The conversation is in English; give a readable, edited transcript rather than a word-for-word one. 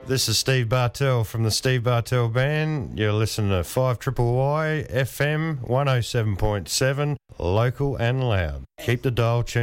This is Steve Bartell from the Steve Bartell Band. You're listening to 5YYY FM 107.7, local and loud. Keep the dial tuned.